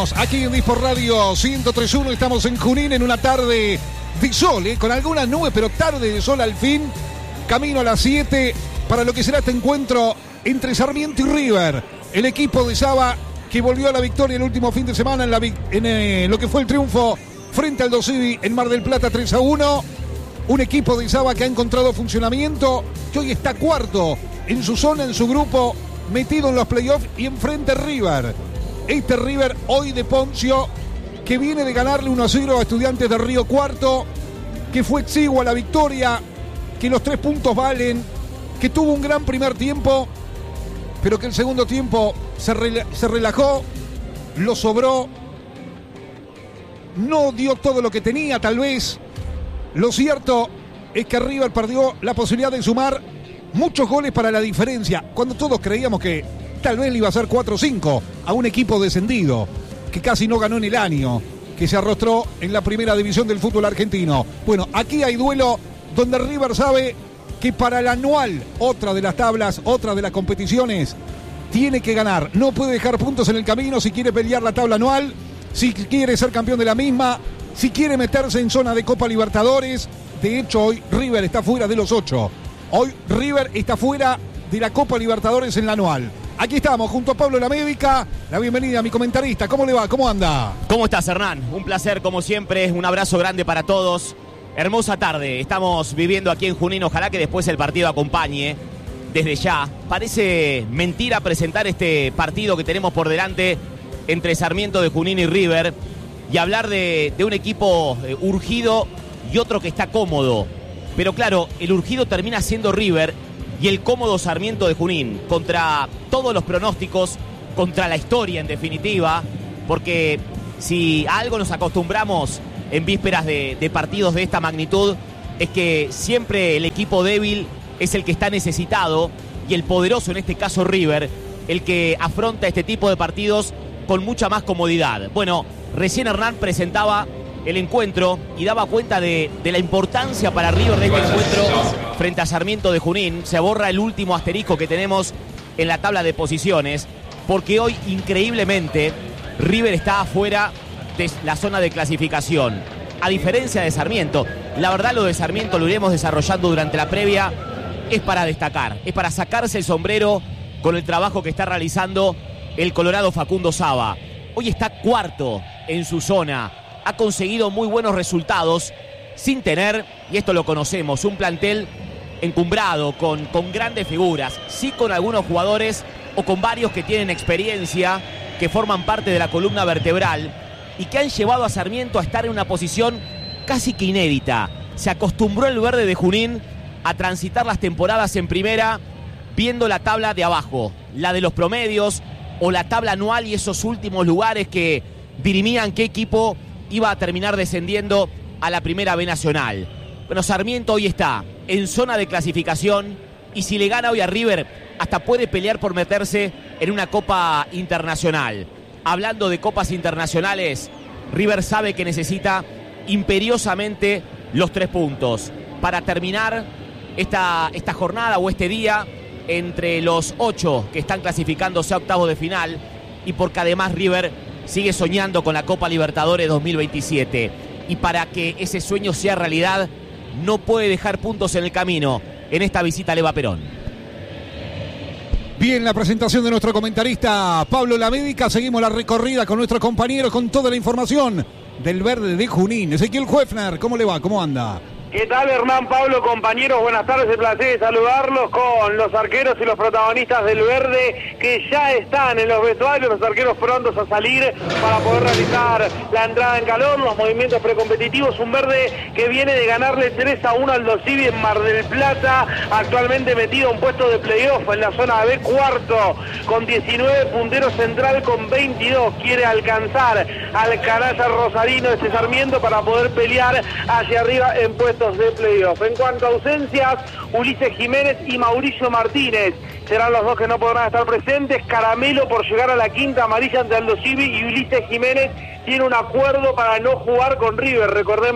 Seguimos aquí en Dispor Radio 103.1. Estamos en Junín en una tarde de sol, con algunas nubes, pero tarde de sol al fin. Camino a las 7 para lo que será este encuentro entre Sarmiento y River. El equipo de Saba que volvió a la victoria el último fin de semana en lo que fue el triunfo frente al Dosivi en Mar del Plata 3-1. Un equipo de Saba que ha encontrado funcionamiento, que hoy está cuarto en su zona, en su grupo, metido en los playoffs y enfrente a River. Este River hoy de Poncio, que viene de ganarle 1-0 a Estudiantes de Río Cuarto, que fue exiguo a la victoria, que los 3 puntos valen, que tuvo un gran primer tiempo, pero que el segundo tiempo se relajó, lo sobró, no dio todo lo que tenía tal vez. Lo cierto es que River perdió la posibilidad de sumar muchos goles para la diferencia, cuando todos creíamos que tal vez le iba a hacer 4 o 5 a un equipo descendido, que casi no ganó en el año, que se arrostró en la primera división del fútbol argentino. Bueno, aquí hay duelo donde River sabe que para el anual, otra de las tablas, otra de las competiciones, tiene que ganar. No puede dejar puntos en el camino si quiere pelear la tabla anual, si quiere ser campeón de la misma, si quiere meterse en zona de Copa Libertadores. De hecho, hoy River está fuera de los 8. Hoy River está fuera de la Copa Libertadores en la anual. Aquí estamos, junto a Pablo La Médica. La bienvenida a mi comentarista. ¿Cómo le va? ¿Cómo anda? ¿Cómo estás, Hernán? Un placer, como siempre. Un abrazo grande para todos. Hermosa tarde. Estamos viviendo aquí en Junín. Ojalá que después el partido acompañe desde ya. Parece mentira presentar este partido que tenemos por delante entre Sarmiento de Junín y River y hablar de un equipo urgido y otro que está cómodo. Pero claro, el urgido termina siendo River y el cómodo Sarmiento de Junín, contra todos los pronósticos, contra la historia en definitiva, porque si a algo nos acostumbramos en vísperas de partidos de esta magnitud, es que siempre el equipo débil es el que está necesitado y el poderoso, en este caso River, el que afronta este tipo de partidos con mucha más comodidad. Bueno, recién Hernán presentaba el encuentro y daba cuenta de la importancia para River de este encuentro frente a Sarmiento de Junín. Se borra el último asterisco que tenemos en la tabla de posiciones, porque hoy, increíblemente, River está afuera de la zona de clasificación, a diferencia de Sarmiento. La verdad, lo de Sarmiento lo iremos desarrollando durante la previa. Es para destacar, es para sacarse el sombrero con el trabajo que está realizando el colorado Facundo Saba. Hoy está cuarto en su zona. Ha conseguido muy buenos resultados sin tener, y esto lo conocemos, un plantel encumbrado con grandes figuras, sí con algunos jugadores o con varios que tienen experiencia, que forman parte de la columna vertebral y que han llevado a Sarmiento a estar en una posición casi que inédita. Se acostumbró el verde de Junín a transitar las temporadas en primera viendo la tabla de abajo, la de los promedios o la tabla anual y esos últimos lugares que dirimían qué equipo iba a terminar descendiendo a la Primera B Nacional. Bueno, Sarmiento hoy está en zona de clasificación y si le gana hoy a River, hasta puede pelear por meterse en una Copa Internacional. Hablando de copas internacionales, River sabe que necesita imperiosamente los 3 puntos para terminar esta jornada o este día entre los 8 que están clasificándose a octavos de final y porque además River sigue soñando con la Copa Libertadores 2027. Y para que ese sueño sea realidad, no puede dejar puntos en el camino en esta visita a Leva Perón. Bien, la presentación de nuestro comentarista Pablo La Médica. Seguimos la recorrida con nuestros compañeros con toda la información del verde de Junín. Ezequiel Huefner, ¿cómo le va? ¿Cómo anda? ¿Qué tal, Hernán, Pablo, compañeros? Buenas tardes, el placer de saludarlos con los arqueros y los protagonistas del verde que ya están en los vestuarios, los arqueros prontos a salir para poder realizar la entrada en calor, los movimientos precompetitivos. Un verde que viene de ganarle 3-1 al Dosivi en Mar del Plata, actualmente metido en puesto de playoff en la zona B, cuarto con 19 punteros, central con 22, quiere alcanzar al canalla rosarino de Sarmiento para poder pelear hacia arriba en puestos de playoff. En cuanto a ausencias, Ulises Jiménez y Mauricio Martínez serán los dos que no podrán estar presentes. Caramelo por llegar a la quinta amarilla ante Aldo Civi y Ulises Jiménez tiene un acuerdo para no jugar con River. Recordemos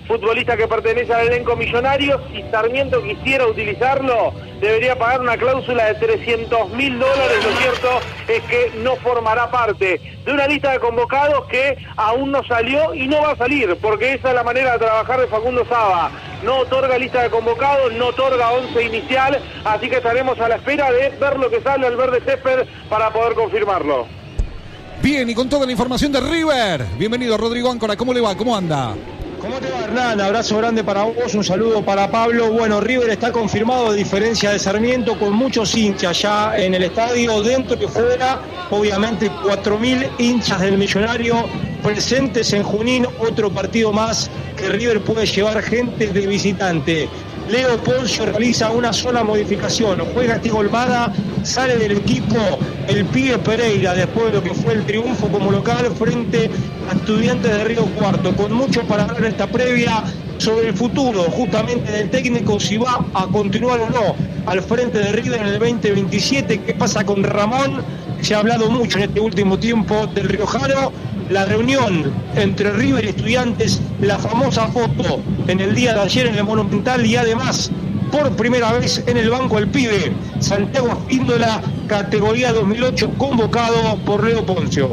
futbolista que pertenece al elenco millonario. Si Sarmiento quisiera utilizarlo, debería pagar una cláusula de $300.000. Lo cierto es que no formará parte de una lista de convocados que aún no salió y no va a salir, porque esa es la manera de trabajar de Facundo Saba. No otorga lista de convocados, no otorga 11 inicial, así que estaremos a la espera de ver lo que sale al verde césped para poder confirmarlo. Bien, y con toda la información de River, bienvenido Rodrigo Áncora, ¿cómo le va? ¿Cómo anda? ¿Cómo te va, Hernán? Abrazo grande para vos, un saludo para Pablo. Bueno, River está confirmado, a diferencia de Sarmiento, con muchos hinchas ya en el estadio, dentro y fuera. Obviamente 4.000 hinchas del Millonario presentes en Junín, otro partido más que River puede llevar gente de visitante. Leo Poncio realiza una sola modificación, juega Tiago Almada, sale del equipo el pibe Pereira después de lo que fue el triunfo como local frente a Estudiantes de Río Cuarto, con mucho para hablar esta previa sobre el futuro justamente del técnico, si va a continuar o no al frente de River en el 2027, qué pasa con Ramón. Se ha hablado mucho en este último tiempo del riojano, la reunión entre River y Estudiantes, la famosa foto en el día de ayer en el Monumental y además por primera vez en el banco el pibe Santiago Espíndola, categoría 2008, convocado por Leo Poncio.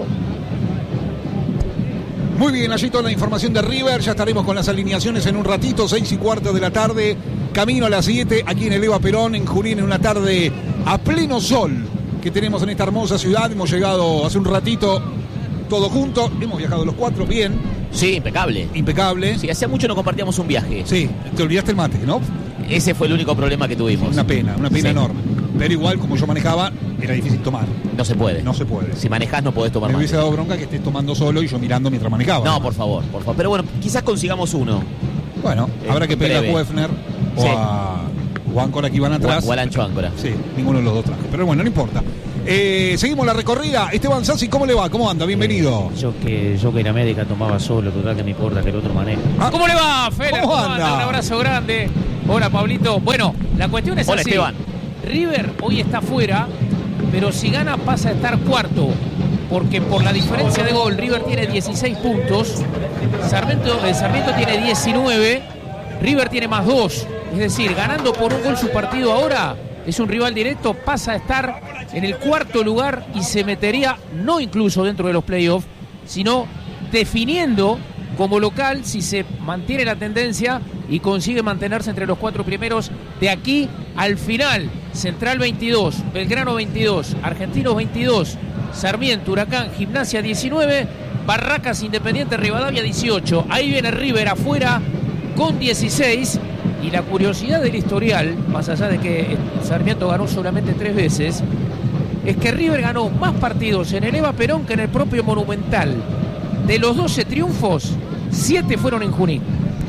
Muy bien, allí toda la información de River, ya estaremos con las alineaciones en un ratito, 6:15 de la tarde, camino a las 7, aquí en el Eva Perón, en Junín, en una tarde a pleno sol que tenemos en esta hermosa ciudad. Hemos llegado hace un ratito todos juntos, hemos viajado los 4, bien. Sí, impecable. Impecable. Sí, hacía mucho no compartíamos un viaje. Sí, te olvidaste el mate, ¿no? Ese fue el único problema que tuvimos. Una pena sí, enorme. Pero igual, como yo manejaba, era difícil tomar. No se puede. No se puede. Si manejás no podés tomar mate. Me hubiese mate. dado bronca que estés tomando solo y yo mirando mientras manejaba. No, por favor. Pero bueno, quizás consigamos uno. Bueno, habrá que pedir a Huefner o a Áncora que iban atrás. O al Ancho Áncora. Sí, ninguno de los dos traje. Pero bueno, no importa. Seguimos la recorrida. Esteban Sassi, ¿cómo le va? ¿Cómo anda? Bienvenido. Yo que en América tomaba solo, total que me importa que el otro maneje. ¿Cómo le va, Fela? ¿Cómo anda? Un abrazo grande. Hola, Pablito. Bueno, la cuestión es Hola, así. Esteban. River hoy está fuera, pero si gana pasa a estar cuarto, porque por la diferencia de gol River tiene 16 puntos, Sarmiento tiene 19, River tiene más 2. Es decir, ganando por un gol su partido ahora, es un rival directo, pasa a estar en el cuarto lugar y se metería, no incluso dentro de los playoffs, sino definiendo como local si se mantiene la tendencia y consigue mantenerse entre los 4 primeros de aquí al final. Central 22, Belgrano 22, Argentinos 22, Sarmiento, Huracán, Gimnasia 19, Barracas, Independiente, Rivadavia 18. Ahí viene River afuera con 16. Y la curiosidad del historial, más allá de que Sarmiento ganó solamente 3 veces, es que River ganó más partidos en el Eva Perón que en el propio Monumental. De los 12 triunfos, 7 fueron en Junín.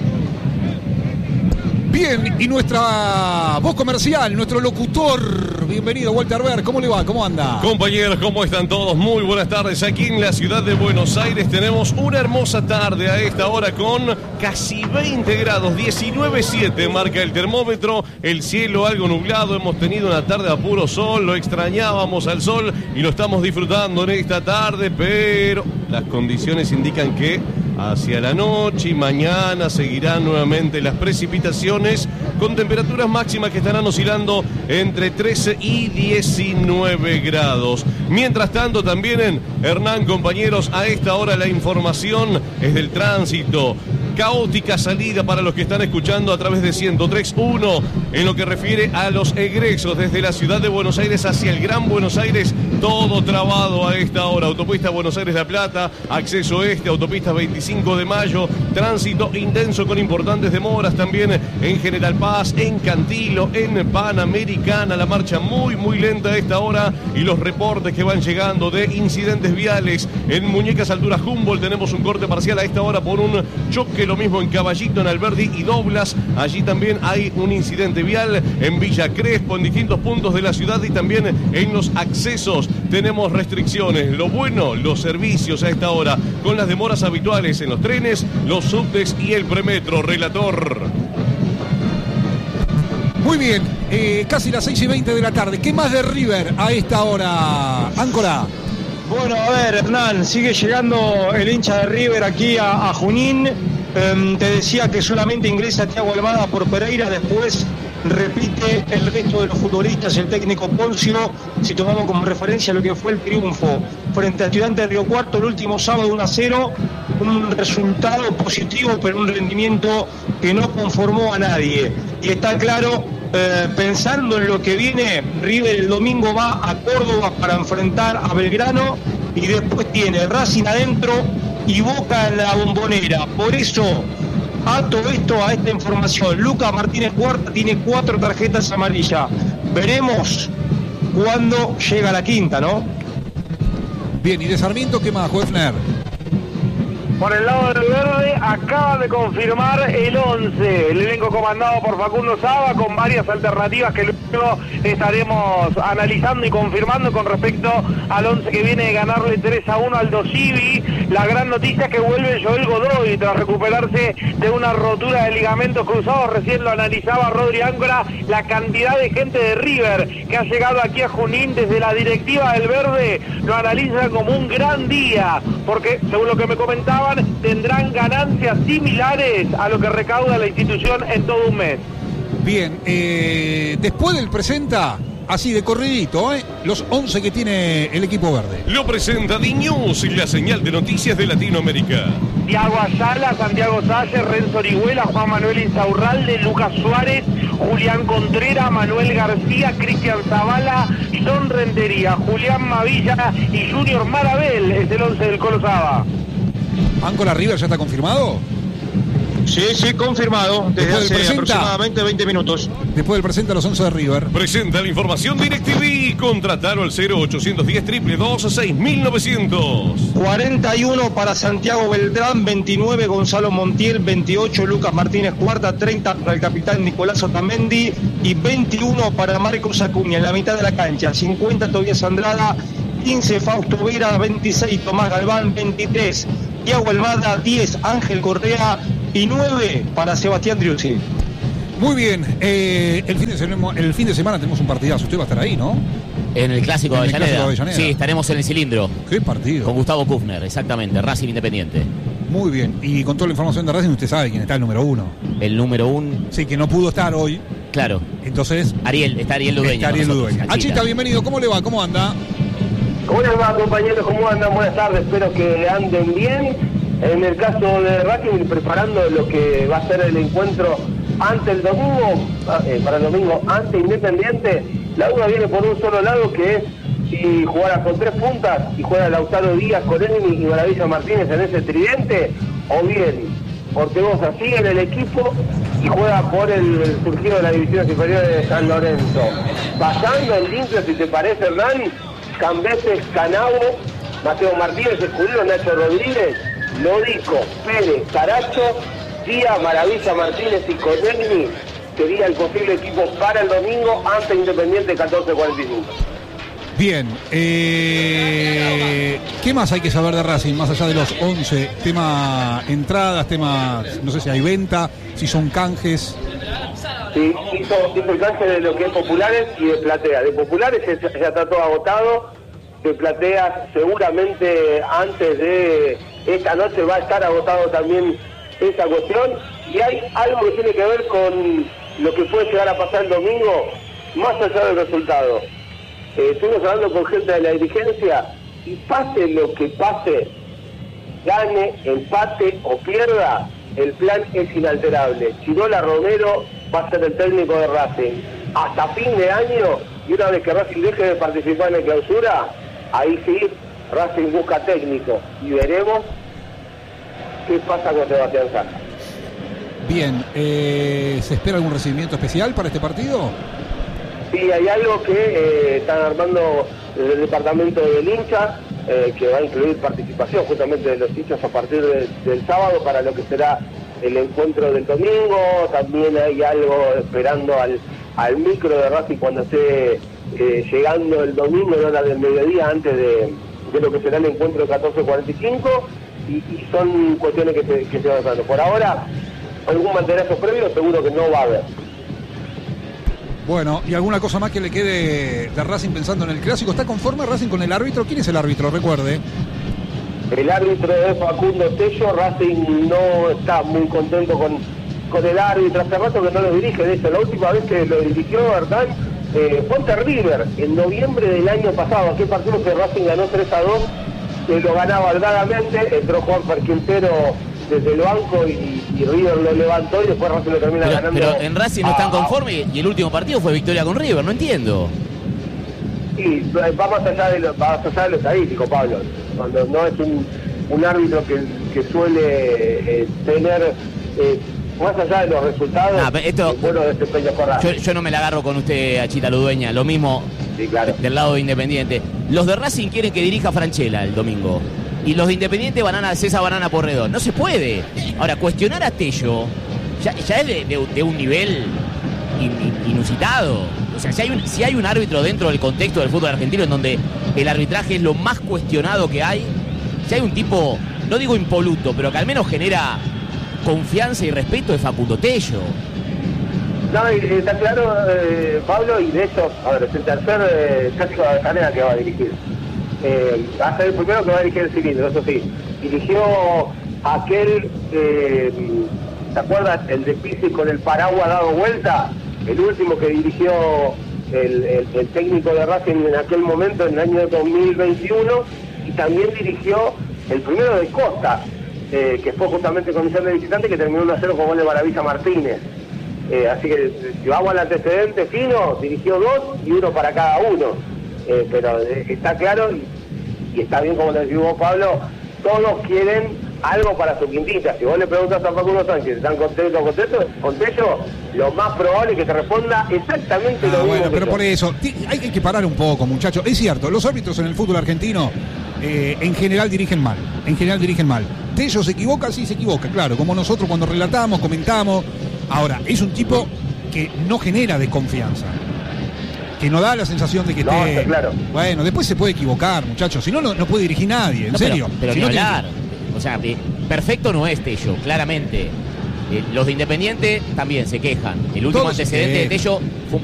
Bien, y nuestra voz comercial, nuestro locutor, bienvenido Walter Ver, ¿cómo le va? ¿Cómo anda? Compañeros, ¿cómo están todos? Muy buenas tardes. Aquí en la ciudad de Buenos Aires tenemos una hermosa tarde a esta hora con casi 20 grados, 19,7 marca el termómetro, el cielo algo nublado, hemos tenido una tarde a puro sol, lo extrañábamos al sol y lo estamos disfrutando en esta tarde, pero las condiciones indican que hacia la noche y mañana seguirán nuevamente las precipitaciones con temperaturas máximas que estarán oscilando entre 13 y 19 grados. Mientras tanto, también en Hernán, compañeros, a esta hora la información es del tránsito. Caótica salida para los que están escuchando a través de 103.1 en lo que refiere a los egresos desde la ciudad de Buenos Aires hacia el Gran Buenos Aires, todo trabado a esta hora. Autopista Buenos Aires-La Plata, acceso este, autopista 25 de Mayo, tránsito intenso con importantes demoras también en General Paz, en Cantilo, en Panamericana, la marcha muy lenta a esta hora y los reportes que van llegando de incidentes viales en Muñecas Alturas Humboldt. Tenemos un corte parcial a esta hora por un choque, lo mismo en Caballito, en Alberdi y Doblas. Allí también hay un incidente vial en Villa Crespo, en distintos puntos de la ciudad y también en los accesos tenemos restricciones. Lo bueno, los servicios a esta hora, con las demoras habituales en los trenes, los subtes y el premetro. Relator. Muy bien, casi las 6:20 de la tarde. ¿Qué más de River a esta hora, Áncora? Bueno, a ver, Hernán, sigue llegando el hincha de River aquí a Junín. Te decía que solamente ingresa Thiago Almada por Pereira, después repite el resto de los futbolistas, el técnico Poncio, si tomamos como referencia lo que fue el triunfo frente a Estudiantes de Río Cuarto el último sábado 1-0, un resultado positivo, pero un rendimiento que no conformó a nadie. Y está claro, pensando en lo que viene, River el domingo va a Córdoba para enfrentar a Belgrano y después tiene Racing adentro y Boca en la Bombonera. Por eso, ato esto a esta información, Lucas Martínez Cuarta tiene 4 tarjetas amarillas. Veremos cuándo llega la quinta, ¿no? Bien, y de Sarmiento, ¿qué más, Juefner? Por el lado del verde acaba de confirmar el 11, el elenco comandado por Facundo Saba, con varias alternativas que luego estaremos analizando y confirmando con respecto al 11 que viene de ganarle 3-1 al Dosivi. La gran noticia es que vuelve Joel Godoy tras recuperarse de una rotura de ligamentos cruzados. Recién lo analizaba Rodri Áncora, la cantidad de gente de River que ha llegado aquí a Junín desde la directiva del verde lo analizan como un gran día, porque según lo que me comentaban, tendrán ganancias similares a lo que recauda la institución en todo un mes. Bien, después del presenta, así de corridito, los 11 que tiene el equipo verde. Lo presenta D-News y la señal de noticias de Latinoamérica. Thiago Ayala, Santiago Salle, Renzo Orihuela, Juan Manuel Insaurralde, Lucas Suárez, Julián Contreras, Manuel García, Cristian Zavala, John Rentería, Julián Mavilla y Junior Marabel es el 11 del Colo Saba. ¿Áncora River ya está confirmado? Sí, confirmado, desde hace aproximadamente 20 minutos. Después del presenta los 11 de River. Presenta la información DirecTV. Contrataron al 0810 222 6900. 41 para Santiago Beltrán, 29 Gonzalo Montiel, 28 Lucas Martínez Cuarta, 30 para el capitán Nicolás Otamendi y 21 para Marcos Acuña en la mitad de la cancha. 50 Tobias Andrada, 15 Fausto Vera, 26 Tomás Galván, 23 Thiago Almada, 10 Ángel Correa y 9 para Sebastián Driussi. Muy bien, el fin de semana tenemos un partidazo. Usted va a estar ahí, ¿no? En el Clásico de Avellaneda. Sí, estaremos en el cilindro. ¿Qué partido? Con Gustavo Kufner, exactamente, Racing Independiente. Muy bien, y con toda la información de Racing usted sabe quién está el número 1. El número 1. Sí, que no pudo estar hoy. Claro. Entonces... Está Ariel Ludueña. Está Ariel Ludueña. Achita, bienvenido, ¿cómo le va? ¿Cómo anda? ¿Cómo les va, compañeros? ¿Cómo andan? Buenas tardes, espero que anden bien. En el caso de Racing, preparando lo que va a ser el encuentro ante el domingo, para el domingo ante Independiente. La duda viene por un solo lado, que es si jugara con 3 puntas y juega Lautaro Díaz, Coreni y Maravilla Martínez en ese tridente, o bien Ortegoza sigue en el equipo y juega por el surgido de la división superior de San Lorenzo. Pasando en limpio, si te parece, Hernán, Cambeses, Canavo, Mateo Martínez, Escudero, Nacho Rodríguez, Lodico, Pérez, Caracho, Díaz, Maravilla Martínez y Coreni sería el posible equipo para el domingo ante Independiente 14:45. Bien, ¿qué más hay que saber de Racing, más allá de los 11? Tema entradas, no sé si hay venta, si son canjes. Sí, hizo el canje de lo que es Populares y de Platea. De Populares ya está todo agotado, de Platea seguramente antes de esta noche va a estar agotado también esa cuestión. Y hay algo que tiene que ver con lo que puede llegar a pasar el domingo, más allá del resultado. Estuvimos hablando con gente de la dirigencia y pase lo que pase, gane, empate o pierda, el plan es inalterable. Chirola Romero va a ser el técnico de Racing hasta fin de año, y una vez que Racing deje de participar en la clausura, ahí sí Racing busca técnico y veremos qué pasa con Sebastián Saja. Bien, ¿se espera algún recibimiento especial para este partido? Sí, hay algo que están armando desde el departamento del hincha, que va a incluir participación justamente de los hinchas a partir del sábado para lo que será el encuentro del domingo. También hay algo esperando al micro de Racing cuando esté llegando el domingo en hora del mediodía, antes de lo que será el encuentro de 14:45, y son cuestiones que se van dando. Por ahora, algún manterazo previo seguro que no va a haber. Bueno, ¿y alguna cosa más que le quede de Racing pensando en el clásico? ¿Está conforme Racing con el árbitro? ¿Quién es el árbitro? Recuerde. el árbitro es Facundo Tello. Racing no está muy contento con el árbitro, hace rato que no lo dirige. De hecho, la última vez que lo dirigió Hernán fue ante River, en noviembre del año pasado. Aquel partido que Racing ganó 3-2, lo ganaba holgadamente, entró Juan Quintero desde el banco y River lo levantó y después Racing lo termina ganando. Pero en Racing no están conformes y el último partido fue victoria con River, no entiendo. Sí, va más allá de lo estadístico, Pablo. Cuando no es un árbitro que suele tener, más allá de los resultados, bueno desempeño por Racing. Yo no me la agarro con usted, Achita Ludueña, lo mismo sí, claro. Del lado de Independiente. Los de Racing quieren que dirija Franchella el domingo. Y los de Independiente César Banana Porredón. No se puede. Ahora, cuestionar a Tello ya es de un nivel inusitado. O sea, si hay un árbitro dentro del contexto del fútbol argentino en donde el arbitraje es lo más cuestionado que hay, si hay un tipo, no digo impoluto, pero que al menos genera confianza y respeto, es Facundo Tello. No, está claro, Pablo, y de hecho, a ver, es el tercer clásico de Avellaneda que va a dirigir. Va a ser el primero que va a dirigir el cilindro, eso sí. Dirigió aquel, ¿te acuerdas? El de Pizzi con el paraguas dado vuelta, el último que dirigió el técnico de Racing en aquel momento, en el año 2021, y también dirigió el primero de Costa, que fue justamente comisión de visitante, que terminó 1-0 con gol de Maravilla Martínez. Así que si vamos al antecedente fino, dirigió 2 y 1 para cada uno. Pero está claro y está bien, como le decís vos, Pablo, todos quieren algo para su quintita. Si vos le preguntas a Facundo Sánchez, ¿están contentos con Tello? Lo más probable es que te responda exactamente lo mismo. Bueno, pero por eso, hay que parar un poco, muchachos. Es cierto, los árbitros en el fútbol argentino en general dirigen mal. Tello se equivoca, sí se equivoca, claro, como nosotros cuando relatamos, comentamos. Ahora, es un tipo que no genera desconfianza, que no da la sensación de que esté... Claro. Bueno, después se puede equivocar, muchachos, si no, no puede dirigir nadie, en serio. Pero si ni no hablar. O sea, perfecto no es Tello, claramente. Los de Independiente también se quejan. El último Todos antecedente de Tello